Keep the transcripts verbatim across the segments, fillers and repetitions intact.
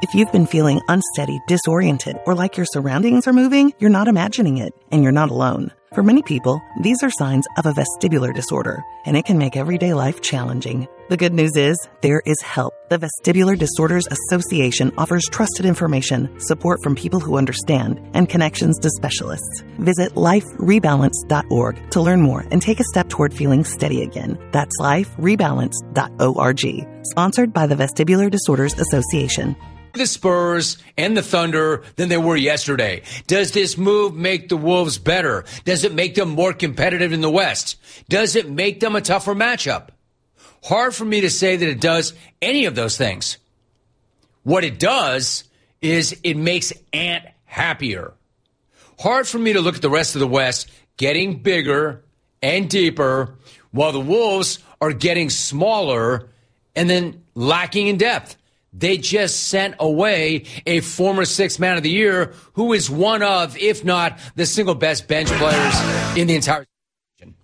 If you've been feeling unsteady, disoriented, or like your surroundings are moving, you're not imagining it, and you're not alone. For many people, these are signs of a vestibular disorder, and it can make everyday life challenging. The good news is, there is help. The Vestibular Disorders Association offers trusted information, support from people who understand, and connections to specialists. Visit life rebalance dot org to learn more and take a step toward feeling steady again. That's life rebalance dot org. Sponsored by the Vestibular Disorders Association. The Spurs and the Thunder than they were yesterday. Does this move make the Wolves better? Does it make them more competitive in the West? Does it make them a tougher matchup? Hard for me to say that it does any of those things. What it does is it makes Ant happier. Hard for me to look at the rest of the West getting bigger and deeper while the Wolves are getting smaller and then lacking in depth. They just sent away a former sixth man of the year who is one of, if not the single best bench players in the entire season.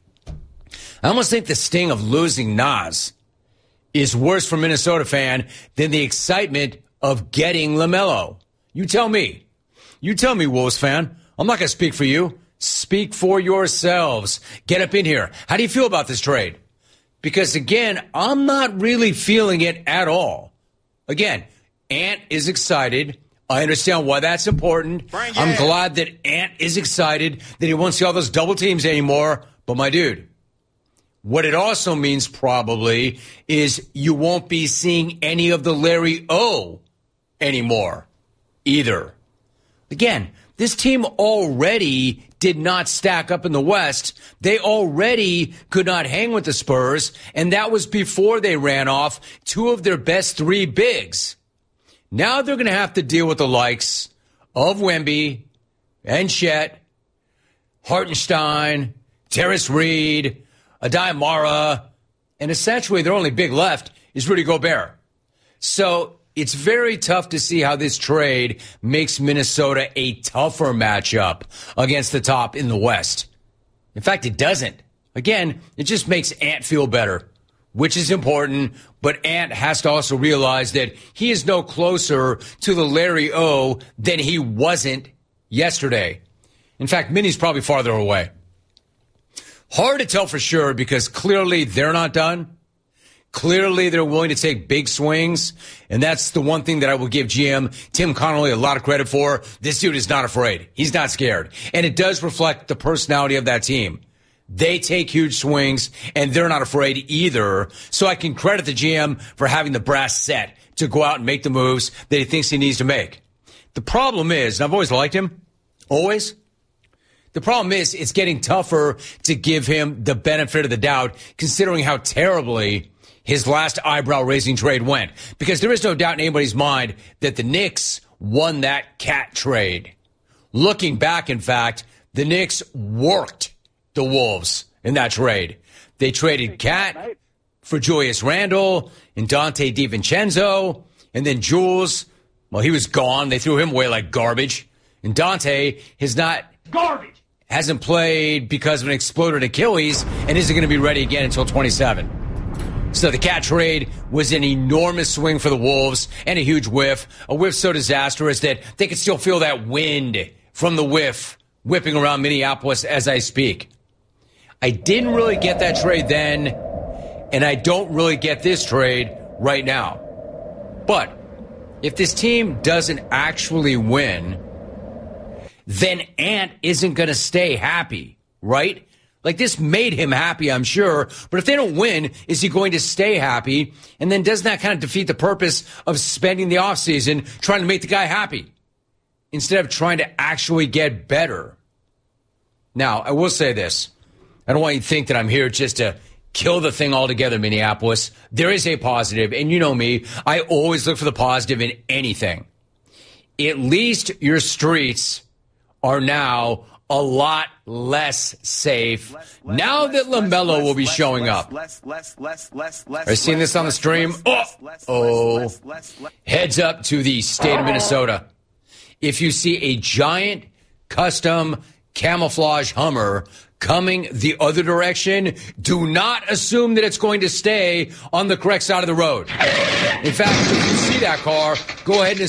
I almost think the sting of losing Nas is worse for a Minnesota fan than the excitement of getting LaMelo. You tell me. You tell me, Wolves fan. I'm not going to speak for you. Speak for yourselves. Get up in here. How do you feel about this trade? Because, again, I'm not really feeling it at all. Again, Ant is excited. I understand why that's important. I'm glad that Ant is excited that he won't see all those double teams anymore. But, my dude, what it also means probably is you won't be seeing any of the Larry O anymore either. Again, this team already did not stack up in the West. They already could not hang with the Spurs, and that was before they ran off two of their best three bigs. Now they're going to have to deal with the likes of Wemby and Chet, Hartenstein, Terrence Reed, Adai-Mara, and essentially their only big left is Rudy Gobert. So it's very tough to see how this trade makes Minnesota a tougher matchup against the top in the West. In fact, it doesn't. Again, it just makes Ant feel better, which is important, but Ant has to also realize that he is no closer to the Larry O than he wasn't yesterday. In fact, Minnie's probably farther away. Hard to tell for sure because clearly they're not done. Clearly, they're willing to take big swings, and that's the one thing that I will give G M Tim Connolly a lot of credit for. This dude is not afraid. He's not scared. And it does reflect the personality of that team. They take huge swings, and they're not afraid either. So I can credit the G M for having the brass set to go out and make the moves that he thinks he needs to make. The problem is, and I've always liked him, always, the problem is it's getting tougher to give him the benefit of the doubt, considering how terribly his last eyebrow-raising trade went. Because there is no doubt in anybody's mind that the Knicks won that cat trade. Looking back, in fact, the Knicks worked the Wolves in that trade. They traded Cat for Julius Randle and Dante DiVincenzo. And then Jules, well, he was gone. They threw him away like garbage. And Dante has not... Garbage! Hasn't played because of an exploded Achilles and isn't going to be ready again until twenty-seven. So the Cat trade was an enormous swing for the Wolves and a huge whiff, a whiff so disastrous that they could still feel that wind from the whiff whipping around Minneapolis as I speak. I didn't really get that trade then, and I don't really get this trade right now. But if this team doesn't actually win, then Ant isn't going to stay happy, right? Like, this made him happy, I'm sure. But if they don't win, is he going to stay happy? And then doesn't that kind of defeat the purpose of spending the offseason trying to make the guy happy instead of trying to actually get better? Now, I will say this. I don't want you to think that I'm here just to kill the thing altogether, Minneapolis. There is a positive, and you know me. I always look for the positive in anything. At least your streets are now a lot less safe less, less, now less, that LaMelo less, will be less, showing less, up. Less, less, less, less, less, Are you seeing this on the stream? Less, oh, less, oh. Less, less, less. Heads up to the state of Minnesota. If you see a giant custom camouflage Hummer coming the other direction, do not assume that it's going to stay on the correct side of the road. In fact, if you see that car, go ahead and